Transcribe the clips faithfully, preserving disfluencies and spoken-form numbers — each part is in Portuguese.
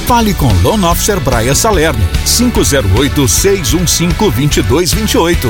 Fale com Loan Officer Brian Salerno, cinco zero oito, seis um cinco, dois dois dois oito.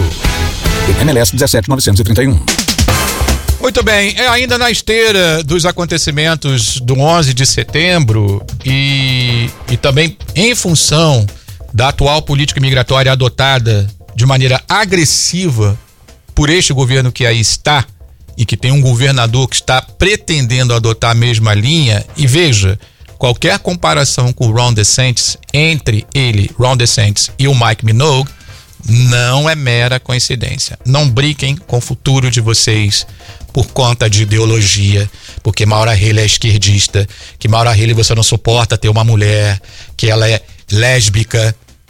M L S dezessete mil novecentos e trinta e um. Muito bem, é ainda na esteira dos acontecimentos do onze de setembro e, e também em função da atual política migratória adotada de maneira agressiva por este governo que aí está e que tem um governador que está pretendendo adotar a mesma linha. E veja, qualquer comparação com o Ron DeSantis, entre ele, Ron DeSantis, e o Mike Minogue, não é mera coincidência. Não brinquem com o futuro de vocês por conta de ideologia, porque Maura Haley é esquerdista, que Maura Haley você não suporta ter uma mulher, que ela é lésbica.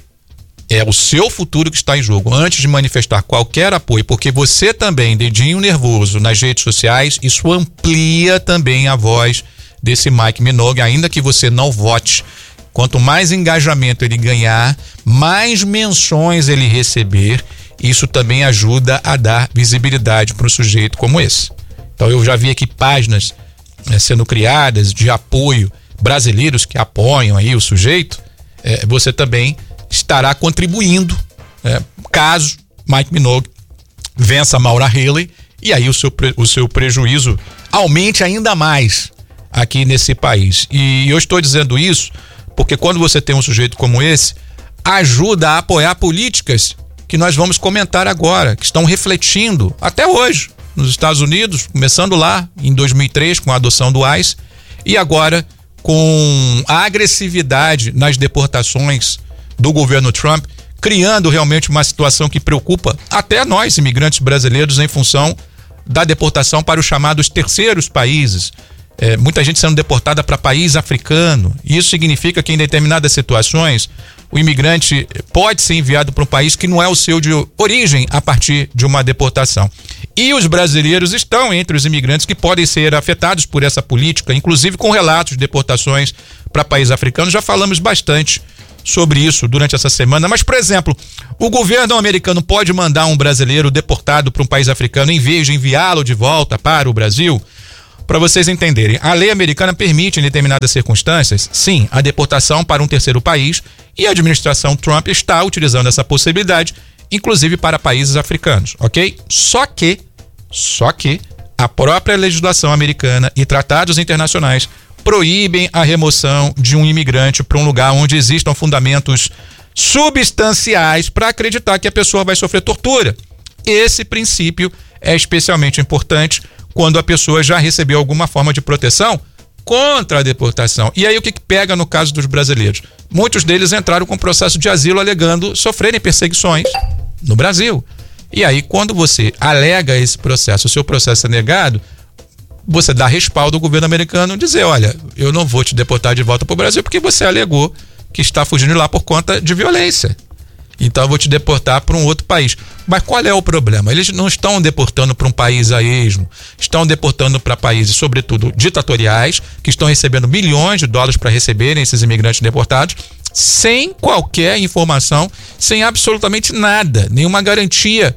É o seu futuro que está em jogo. Antes de manifestar qualquer apoio, porque você também, dedinho nervoso nas redes sociais, isso amplia também a voz desse Mike Minogue, ainda que você não vote. Quanto mais engajamento ele ganhar, mais menções ele receber, isso também ajuda a dar visibilidade para um sujeito como esse. Então eu já vi aqui páginas né, sendo criadas de apoio, brasileiros que apoiam aí o sujeito. É, você também estará contribuindo é, caso Mike Minogue vença Maura Haley e aí o seu, o seu prejuízo aumente ainda mais aqui nesse país. E eu estou dizendo isso porque quando você tem um sujeito como esse, ajuda a apoiar políticas que nós vamos comentar agora, que estão refletindo até hoje nos Estados Unidos, começando lá em dois mil e três com a adoção do ICE e agora com a agressividade nas deportações do governo Trump, criando realmente uma situação que preocupa até nós, imigrantes brasileiros, em função da deportação para os chamados terceiros países. É, muita gente sendo deportada para país africano. Isso significa que em determinadas situações o imigrante pode ser enviado para um país que não é o seu de origem a partir de uma deportação. E os brasileiros estão entre os imigrantes que podem ser afetados por essa política, inclusive com relatos de deportações para países africanos. Já falamos bastante sobre isso durante essa semana, mas, por exemplo, o governo americano pode mandar um brasileiro deportado para um país africano em vez de enviá-lo de volta para o Brasil? Para vocês entenderem, a lei americana permite, em determinadas circunstâncias, sim, a deportação para um terceiro país e a administração Trump está utilizando essa possibilidade, inclusive para países africanos, ok? Só que, só que a própria legislação americana e tratados internacionais proíbem a remoção de um imigrante para um lugar onde existam fundamentos substanciais para acreditar que a pessoa vai sofrer tortura. Esse princípio é especialmente importante quando a pessoa já recebeu alguma forma de proteção contra a deportação. E aí o que, que pega no caso dos brasileiros? Muitos deles entraram com processo de asilo alegando sofrerem perseguições no Brasil. E aí quando você alega esse processo, o seu processo é negado, você dá respaldo ao governo americano dizer, olha, eu não vou te deportar de volta para o Brasil porque você alegou que está fugindo de lá por conta de violência. Então eu vou te deportar para um outro país. Mas qual é o problema? Eles não estão deportando para um país a esmo, estão deportando para países, sobretudo ditatoriais, que estão recebendo milhões de dólares para receberem esses imigrantes deportados, sem qualquer informação, sem absolutamente nada, nenhuma garantia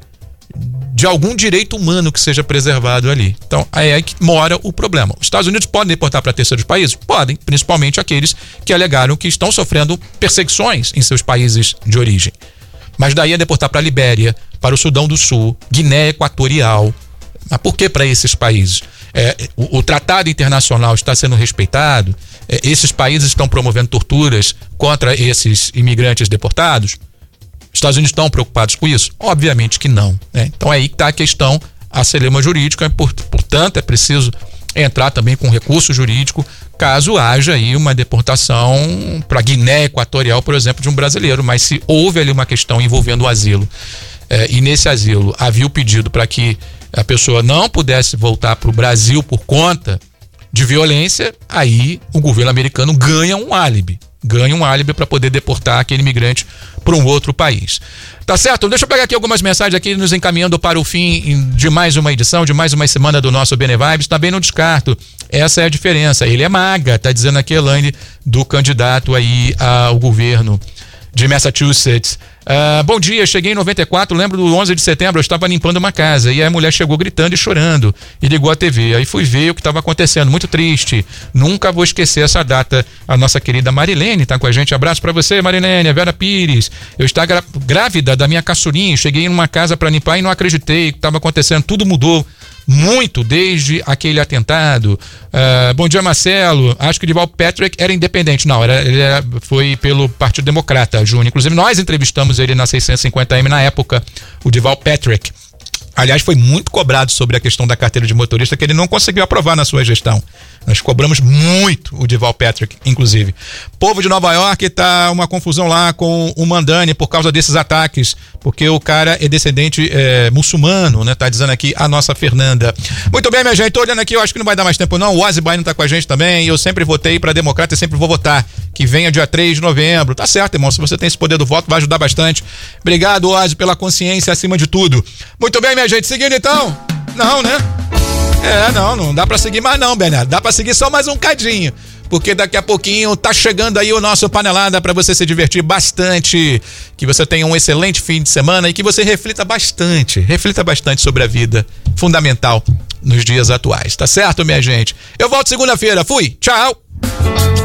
de algum direito humano que seja preservado ali. Então, aí é que mora o problema. Os Estados Unidos podem deportar para terceiros países? Podem, principalmente aqueles que alegaram que estão sofrendo perseguições em seus países de origem. Mas daí é deportar para a Libéria, para o Sudão do Sul, Guiné Equatorial. Mas por que para esses países? É, o, o tratado internacional está sendo respeitado? É, esses países estão promovendo torturas contra esses imigrantes deportados? Os Estados Unidos estão preocupados com isso? Obviamente que não, né? Então é aí que está a questão, a celema jurídica, portanto é preciso entrar também com recurso jurídico caso haja aí uma deportação para Guiné Equatorial, por exemplo, de um brasileiro, mas se houve ali uma questão envolvendo o asilo é, e nesse asilo havia o pedido para que a pessoa não pudesse voltar para o Brasil por conta de violência, aí o governo americano ganha um álibi. ganha um álibi para poder deportar aquele imigrante para um outro país. Tá certo? Deixa eu pegar aqui algumas mensagens aqui nos encaminhando para o fim de mais uma edição, de mais uma semana do nosso Bene Vibes. Também não descarto. Essa é a diferença. Ele é maga, tá dizendo aqui Elaine, do candidato aí ao governo de Massachusetts, Uh, bom dia, cheguei em noventa e quatro, lembro do onze de setembro, eu estava limpando uma casa e a mulher chegou gritando e chorando e ligou a T V. Aí fui ver o que estava acontecendo, muito triste. Nunca vou esquecer essa data. A nossa querida Marilene está com a gente. Abraço para você, Marilene. A Vera Pires. Eu estava gra- grávida da minha caçulinha, cheguei em uma casa para limpar e não acreditei o que estava acontecendo. Tudo mudou muito desde aquele atentado. Uh, bom dia, Marcelo. Acho que o Deval Patrick era independente. Não, era, ele era, foi pelo Partido Democrata, Júnior. Inclusive, nós entrevistamos ele na seiscentos e cinquenta M na época, o Deval Patrick. Aliás, foi muito cobrado sobre a questão da carteira de motorista, que ele não conseguiu aprovar na sua gestão. Nós cobramos muito o Deval Patrick, inclusive. Povo de Nova York, tá uma confusão lá com o Mandani por causa desses ataques, porque o cara é descendente é, muçulmano, né? Tá dizendo aqui a nossa Fernanda. Muito bem, minha gente, tô olhando aqui, eu acho que não vai dar mais tempo não. O Ozzy Baiano tá com a gente também, eu sempre votei pra democrata e sempre vou votar. Que venha dia três de novembro. Tá certo, irmão, se você tem esse poder do voto, vai ajudar bastante. Obrigado, Ozzy, pela consciência acima de tudo. Muito bem, minha gente, seguindo então? Não, né? É, não, não dá pra seguir mais não, Bernardo. Dá pra seguir só mais um cadinho, porque daqui a pouquinho tá chegando aí o nosso Panelada pra você se divertir bastante, que você tenha um excelente fim de semana e que você reflita bastante, reflita bastante sobre a vida, fundamental nos dias atuais, tá certo, minha gente? Eu volto segunda-feira, fui, tchau!